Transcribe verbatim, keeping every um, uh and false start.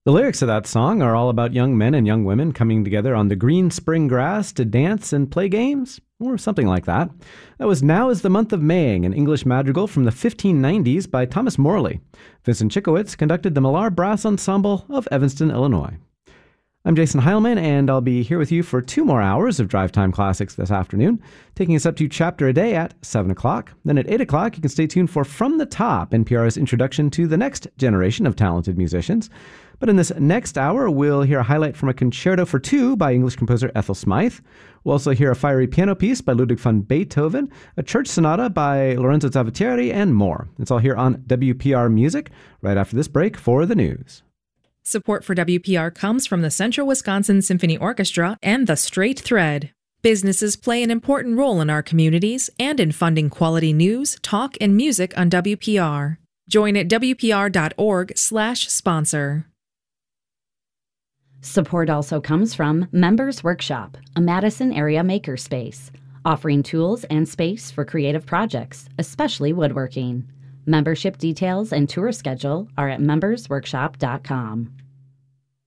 The lyrics of that song are all about young men and young women coming together on the green spring grass to dance and play games, or something like that. That was Now is the Month of Maying, an English madrigal from the fifteen nineties by Thomas Morley. Vincent Chikowitz conducted the Millar Brass Ensemble of Evanston, Illinois. I'm Jason Heilman, and I'll be here with you for two more hours of Drive Time Classics this afternoon, taking us up to Chapter a Day at seven o'clock. Then at eight o'clock, you can stay tuned for From the Top, N P R's introduction to the next generation of talented musicians. But in this next hour, we'll hear a highlight from a concerto for two by English composer Ethel Smythe. We'll also hear a fiery piano piece by Ludwig van Beethoven, a church sonata by Lorenzo Zavatieri, and more. It's all here on W P R Music, right after this break for the news. Support for W P R comes from the Central Wisconsin Symphony Orchestra and The Straight Thread. Businesses play an important role in our communities and in funding quality news, talk, and music on W P R. Join at W P R dot org slash sponsor. Support also comes from Members Workshop, a Madison area makerspace, offering tools and space for creative projects, especially woodworking. Membership details and tour schedule are at members workshop dot com.